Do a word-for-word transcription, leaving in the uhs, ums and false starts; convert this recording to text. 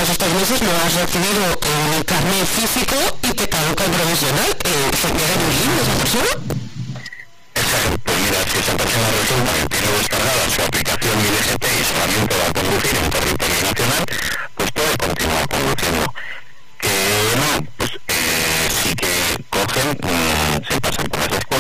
todos estos meses no has recibido un carnet físico y te caduca el provisional, eh, ¿se queda en un limbo esa persona? Exacto, pues mira, si esa persona resulta que tiene descargada su aplicación I D G T y solamente va a conducir en territorio nacional,